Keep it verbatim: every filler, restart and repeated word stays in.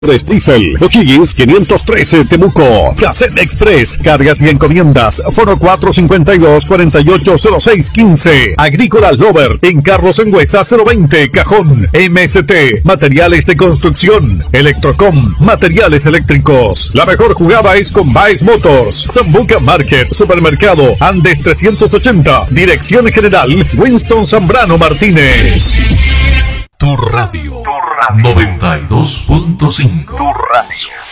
Diesel, O'Higgins quinientos trece, Temuco. Cassette Express, cargas y encomiendas. Foro cuatro cinco dos, cuatro ocho cero seis uno cinco. Agrícola Lover, en Carlos Engüesa cero veinte, Cajón. M S T, materiales de construcción. Electrocom, materiales eléctricos. La mejor jugada es con Baez Motors. Zambuca Market, Supermercado Andes trescientos ochenta. Dirección General Winston Zambrano Martínez. Tu radio, tu radio. noventa y dos punto cinco. Tu radio.